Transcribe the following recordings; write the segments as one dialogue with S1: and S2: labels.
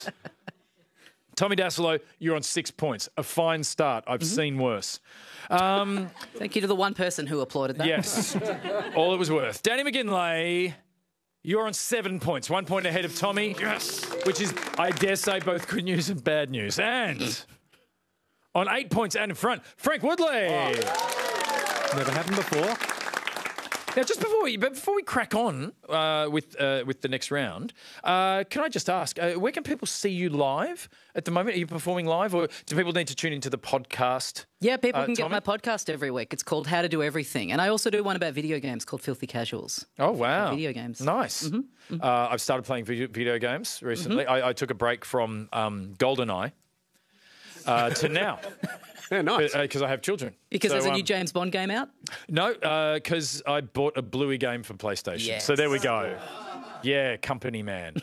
S1: Tommy Dassolo, you're on 6 points. A fine start. I've seen worse.
S2: Thank you to the one person who applauded that.
S1: Yes. All it was worth. Danny McGinlay, you're on 7 points. 1 point ahead of Tommy. Yes. Which is, I dare say, both good news and bad news. And on 8 points and in front, Frank Woodley.
S3: Oh. Never happened before.
S1: Now, just before we crack on with the next round, can I just ask, where can people see you live at the moment? Are you performing live, or do people need to tune into the podcast?
S2: Yeah, people can get
S1: Tommy?
S2: my podcast every week. It's called How to Do Everything. And I also do one about video games called Filthy Casuals.
S1: Oh, wow.
S2: Video games.
S1: Nice. I've started playing video games recently. I took a break from GoldenEye to now.
S4: Yeah, nice.
S1: Because I have children.
S2: Because there's a new James Bond game out?
S1: No, because I bought a Bluey game for PlayStation.
S2: Yes.
S1: So there we go. Yeah, company man.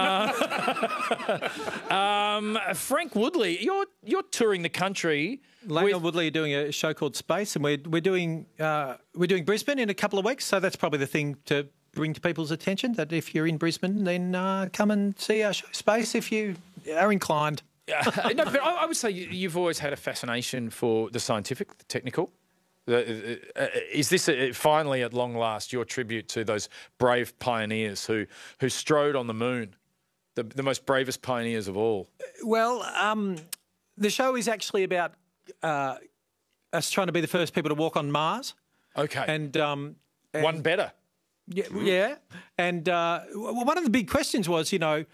S1: Frank Woodley, you're touring the country.
S3: Lane Woodley are doing a show called Space, and we're doing Brisbane in a couple of weeks. So that's probably the thing to bring to people's attention. That if you're in Brisbane, then come and see our show Space if you are inclined.
S1: No, but I would say you've always had a fascination for the scientific, the technical. Is this finally, at long last, your tribute to those brave pioneers who strode on the moon, the most bravest pioneers of all?
S3: Well, the show is actually about us trying to be the first people to walk on Mars.
S1: Okay.
S3: And
S1: one better.
S3: Yeah. And one of the big questions was,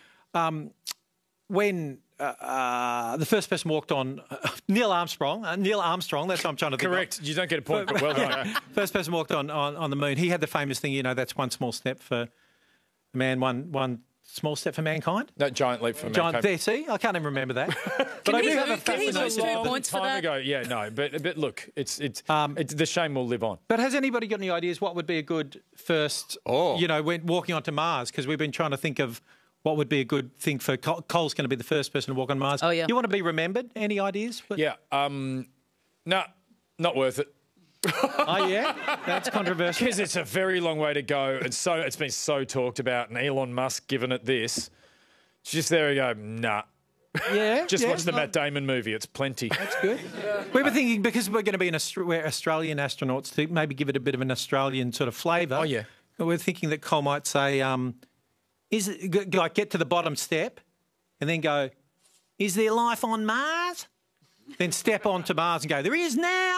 S3: when the first person walked on Neil Armstrong. That's what I'm trying to think.
S1: Correct. You don't get a point, but well done.
S3: First person walked on the moon. He had the famous thing, that's one small step for man, one small step for mankind.
S1: That giant leap for mankind.
S3: There, see, I can't even remember that. But I do have a fascination.
S2: 2 points for that?
S1: Ago. Yeah, no, but look, it's the shame will live on.
S3: But has anybody got any ideas what would be a good first? When walking onto Mars, because we've been trying to think of what would be a good thing for Cole's going to be the first person to walk on Mars.
S2: Oh, yeah.
S3: You want to be remembered? Any ideas?
S1: Yeah. No, not worth it.
S3: Oh, yeah? That's controversial.
S1: Because it's a very long way to go, and so it's been so talked about, and Elon Musk given it this. Just there we go, nah.
S3: Yeah.
S1: Just watch the Matt Damon movie. It's plenty.
S3: That's good. We were thinking, because we're going to be we're Australian astronauts, to maybe give it a bit of an Australian sort of flavour.
S1: Oh, yeah.
S3: We're thinking that Cole might say, get to the bottom step and then go, is there life on Mars? Then step onto Mars and go, there is now,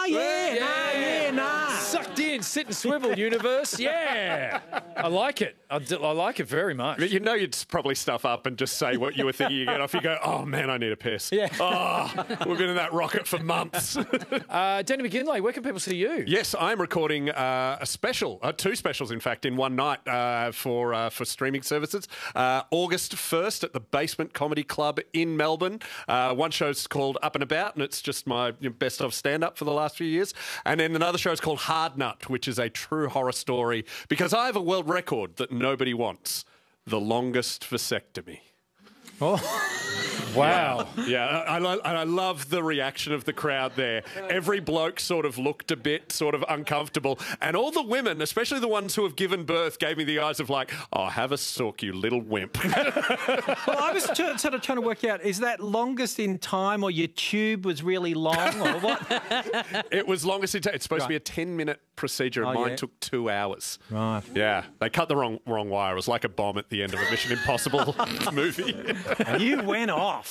S3: nah.
S1: Sucked in, sit and swivel, universe, yeah. I like it. I like it very much.
S4: But you'd probably stuff up and just say what you were thinking. You get off, you go, oh, man, I need a piss.
S3: Yeah.
S4: Oh, we've been in that rocket for months.
S1: Danny McGinlay, where can people see you?
S4: Yes, I'm recording a special, two specials, in fact, in one night for streaming services. August 1st at the Basement Comedy Club in Melbourne. One show's called Up and About, and it's just my best of stand-up for the last few years. And then another show is called Hard Nut, which is a true horror story, because I have a world record that nobody wants: the longest vasectomy.
S3: Oh.
S1: Wow.
S4: Yeah, I love the reaction of the crowd there. Every bloke sort of looked a bit sort of uncomfortable, and all the women, especially the ones who have given birth, gave me the eyes of like, oh, have a sook, you little wimp.
S3: Well, I was sort of trying to work out, is that longest in time, or your tube was really long, or what?
S4: It was longest in time. It's supposed to be a 10-minute procedure, and mine took 2 hours.
S3: Right.
S4: Yeah, they cut the wrong wire. It was like a bomb at the end of a Mission Impossible movie.
S3: You went off.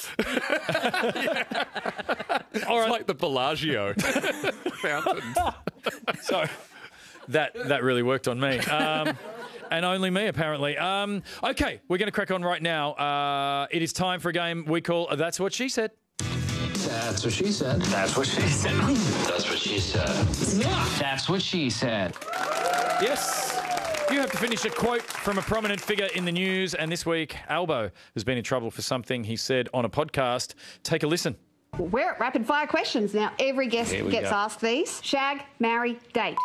S4: All right. Like the Bellagio fountains.
S1: So that really worked on me. And only me, apparently. Okay, we're going to crack on right now. It is time for a game we call That's What She Said.
S5: That's what she said. That's what she said. That's what she said. That's what she said.
S1: Yes. You have to finish a quote from a prominent figure in the news, and this week, Albo has been in trouble for something he said on a podcast. Take a listen.
S6: We're at rapid fire questions now. Every guest gets asked these. Shag, marry, date.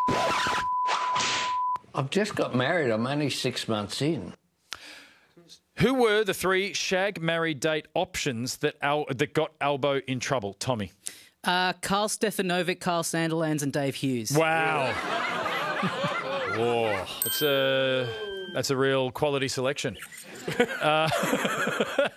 S5: I've just got married. I'm only 6 months in.
S1: Who were the 3 shag, marry, date options that got Albo in trouble? Tommy.
S2: Carl Stefanovic, Carl Sanderlands and Dave Hughes.
S1: Wow. Whoa. That's a real quality selection.